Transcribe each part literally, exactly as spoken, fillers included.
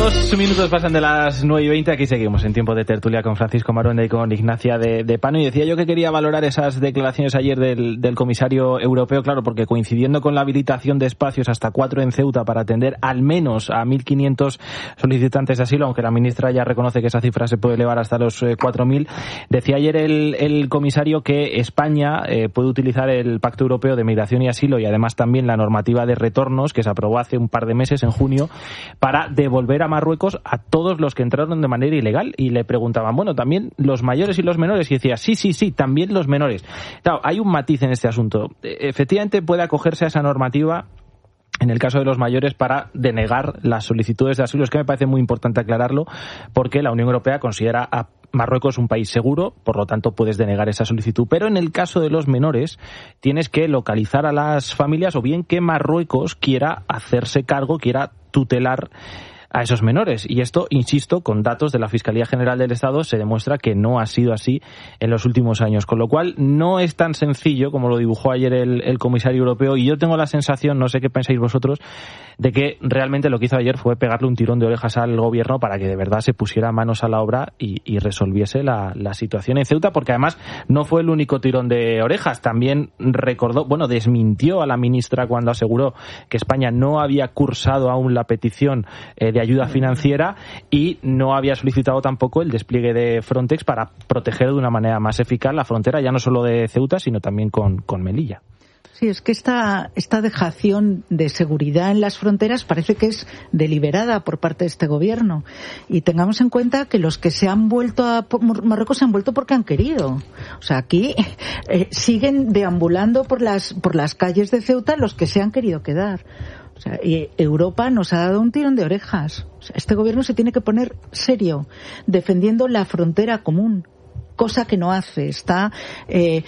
Dos minutos pasan de las nueve y veinte, aquí seguimos en tiempo de tertulia con Francisco Maruenda y con Ignacia de, de Pano, y decía yo que quería valorar esas declaraciones ayer del, del comisario europeo, claro, porque coincidiendo con la habilitación de espacios hasta cuatro en Ceuta para atender al menos a mil quinientos solicitantes de asilo, aunque la ministra ya reconoce que esa cifra se puede elevar hasta los eh, cuatro mil, decía ayer el, el comisario que España eh, puede utilizar el Pacto Europeo de Migración y Asilo y además también la normativa de retornos que se aprobó hace un par de meses, en junio, para devolver a Marruecos a todos los que entraron de manera ilegal. Y le preguntaban, bueno, también los mayores y los menores, y decía, sí, sí, sí, también los menores. Claro, hay un matiz en este asunto. Efectivamente puede acogerse a esa normativa en el caso de los mayores para denegar las solicitudes de asilo. Es que me parece muy importante aclararlo, porque la Unión Europea considera a Marruecos un país seguro, por lo tanto puedes denegar esa solicitud. Pero en el caso de los menores tienes que localizar a las familias, o bien que Marruecos quiera hacerse cargo, quiera tutelar a esos menores. Y esto, insisto, con datos de la Fiscalía General del Estado se demuestra que no ha sido así en los últimos años. Con lo cual, no es tan sencillo como lo dibujó ayer el, el comisario europeo. Y yo tengo la sensación, no sé qué pensáis vosotros, de que realmente lo que hizo ayer fue pegarle un tirón de orejas al gobierno para que de verdad se pusiera manos a la obra y, y resolviese la, la situación en Ceuta, porque además no fue el único tirón de orejas. También recordó, bueno, desmintió a la ministra cuando aseguró que España no había cursado aún la petición eh, de ayuda financiera y no había solicitado tampoco el despliegue de Frontex para proteger de una manera más eficaz la frontera, ya no solo de Ceuta, sino también con, con Melilla. Sí, es que esta, esta dejación de seguridad en las fronteras parece que es deliberada por parte de este gobierno. Y tengamos en cuenta que los que se han vuelto a Marruecos se han vuelto porque han querido. O sea, aquí eh, siguen deambulando por las, por las calles de Ceuta los que se han querido quedar. O sea, y Europa nos ha dado un tirón de orejas. O sea, este gobierno se tiene que poner serio, defendiendo la frontera común, cosa que no hace. Está eh,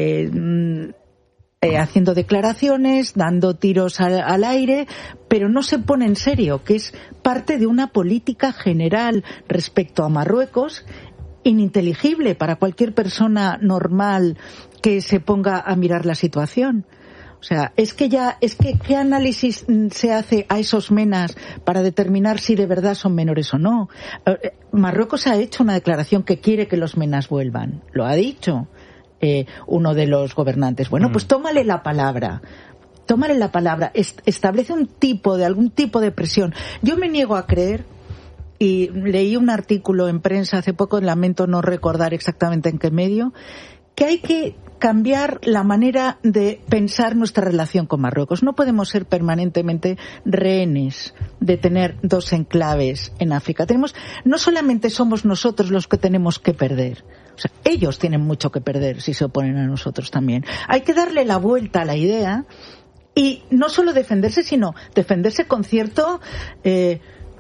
eh, eh, haciendo declaraciones, dando tiros al, al aire, pero no se pone en serio, que es parte de una política general respecto a Marruecos, ininteligible para cualquier persona normal que se ponga a mirar la situación. O sea, es que ya, es que, ¿qué análisis se hace a esos menas para determinar si de verdad son menores o no? Marruecos ha hecho una declaración que quiere que los menas vuelvan. Lo ha dicho eh, uno de los gobernantes. Bueno, pues tómale la palabra. Tómale la palabra. Est- establece un tipo de, algún tipo de presión. Yo me niego a creer, y leí un artículo en prensa hace poco, lamento no recordar exactamente en qué medio, que hay que cambiar la manera de pensar nuestra relación con Marruecos. No podemos ser permanentemente rehenes de tener dos enclaves en África. Tenemos, no solamente somos nosotros los que tenemos que perder, o sea, ellos tienen mucho que perder si se oponen a nosotros también. Hay que darle la vuelta a la idea y no solo defenderse, sino defenderse con cierto, eh,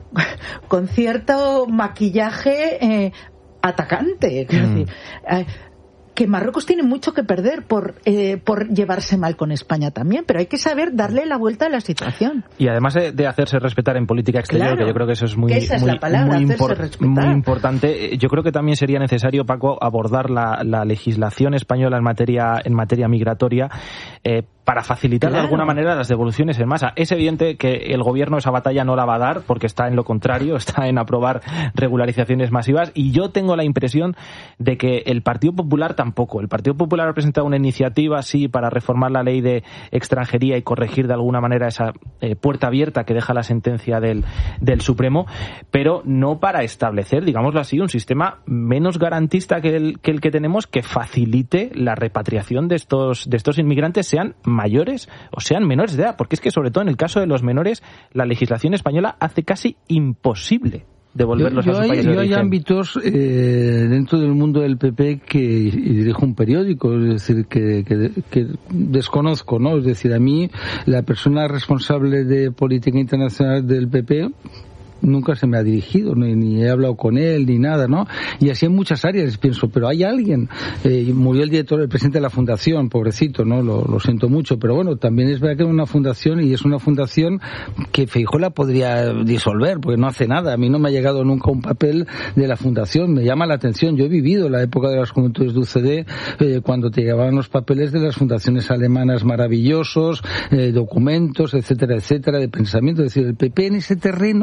con cierto maquillaje eh, atacante. Es decir, eh, que Marruecos tiene mucho que perder por eh, por llevarse mal con España también, pero hay que saber darle la vuelta a la situación. Y además de, de hacerse respetar en política exterior, claro, que yo creo que eso es muy, esa es muy, la palabra, muy, hacerse impor- respetar. muy importante. Yo creo que también sería necesario, Paco, abordar la, la legislación española en materia en materia migratoria eh, para facilitar claro. de alguna manera las devoluciones en masa. Es evidente que el gobierno esa batalla no la va a dar porque está en lo contrario, está en aprobar regularizaciones masivas, y yo tengo la impresión de que el Partido Popular tampoco. El Partido Popular ha presentado una iniciativa, sí, para reformar la ley de extranjería y corregir de alguna manera esa eh, puerta abierta que deja la sentencia del, del Supremo, pero no para establecer, digámoslo así, un sistema menos garantista que el que, el que tenemos, que facilite la repatriación de estos, de estos inmigrantes, sean mayores o sean menores de edad, porque es que sobre todo en el caso de los menores la legislación española hace casi imposible devolverlos yo, a sus hay, países de yo origen. hay ámbitos eh, dentro del mundo del P P que y dirijo un periódico, es decir, que, que, que desconozco, ¿no? Es decir, a mí la persona responsable de política internacional del P P nunca se me ha dirigido, ni, ni he hablado con él, ni nada, ¿no? Y así en muchas áreas pienso, pero hay alguien, eh, murió el director, el presidente de la fundación, pobrecito, ¿no? Lo, lo siento mucho, pero bueno, también es verdad que es una fundación, y es una fundación que Feijóo la podría disolver, porque no hace nada. A mí no me ha llegado nunca un papel de la fundación, me llama la atención. Yo he vivido la época de las juventudes de U C D, eh, cuando te llegaban los papeles de las fundaciones alemanas maravillosos, eh, documentos, etcétera, etcétera, de pensamiento. Es decir, el P P en ese terreno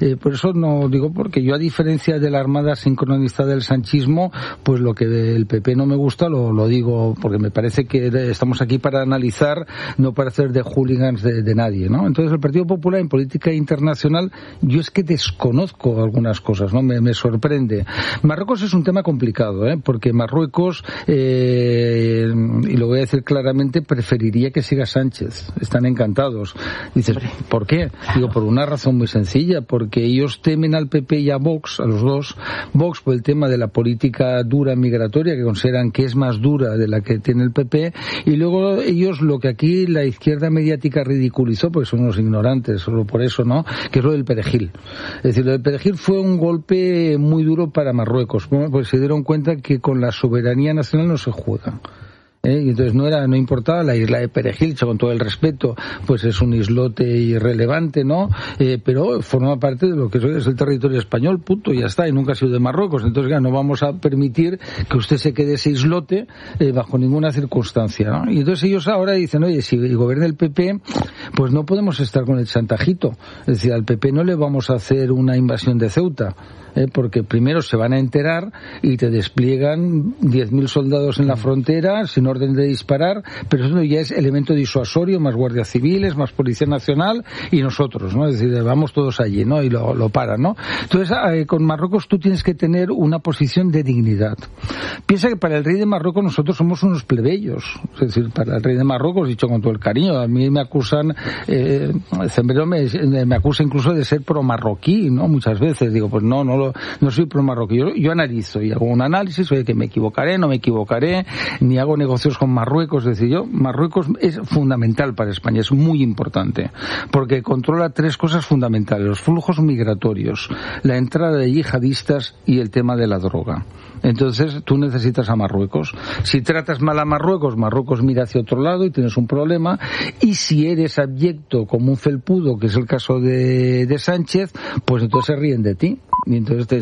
Eh, por eso no digo, porque yo, a diferencia de la Armada sincronizada del sanchismo, pues lo que del P P no me gusta lo, lo digo porque me parece que estamos aquí para analizar, no para hacer de hooligans de, de nadie, ¿no? Entonces el Partido Popular en política internacional, yo es que desconozco algunas cosas, ¿no? Me, me sorprende. Marruecos es un tema complicado, ¿eh? Porque Marruecos, eh, y lo voy a decir claramente, preferiría que siga Sánchez. Están encantados. Dices, ¿por qué? Digo, por una razón muy sencilla, porque ellos temen al P P y a Vox, a los dos. Vox por el tema de la política dura migratoria, que consideran que es más dura de la que tiene el P P, y luego ellos lo que aquí la izquierda mediática ridiculizó, porque son unos ignorantes, solo por eso, ¿no? Que es lo del perejil. Es decir, lo del perejil fue un golpe muy duro para Marruecos, porque se dieron cuenta que con la soberanía nacional no se juega. ¿Eh? Y entonces no era, no importaba la isla de Perejil, con todo el respeto, pues es un islote irrelevante, ¿no? Eh, pero forma parte de lo que es el territorio español, punto, ya está, y nunca ha sido de Marruecos. Entonces, ya no vamos a permitir que usted se quede ese islote eh, bajo ninguna circunstancia, ¿no? Y entonces ellos ahora dicen, oye, si gobierna el P P, pues no podemos estar con el chantajito. Es decir, al P P no le vamos a hacer una invasión de Ceuta. Eh, porque primero se van a enterar y te despliegan diez mil soldados en la frontera sin orden de disparar, pero eso ya es elemento disuasorio, más guardias civiles, más Policía Nacional y nosotros, ¿no? Es decir, vamos todos allí, ¿no? Y lo, lo paran, ¿no? Entonces, eh, con Marruecos tú tienes que tener una posición de dignidad. Piensa que para el rey de Marruecos nosotros somos unos plebeyos, es decir, para el rey de Marruecos, dicho con todo el cariño, a mí me acusan, eh, Zembrero me, me acusa incluso de ser pro-marroquí, ¿no? Muchas veces, digo, pues no, no no soy pro Marruecos, yo, yo analizo y hago un análisis, oye, que me equivocaré, no me equivocaré, ni hago negocios con Marruecos. Es decir, yo, Marruecos es fundamental para España, es muy importante, porque controla tres cosas fundamentales: los flujos migratorios, la entrada de yihadistas y el tema de la droga. Entonces, tú necesitas a Marruecos. Si tratas mal a Marruecos, Marruecos mira hacia otro lado y tienes un problema. Y si eres abyecto como un felpudo, que es el caso de, de Sánchez, pues entonces se ríen de ti. Y entonces te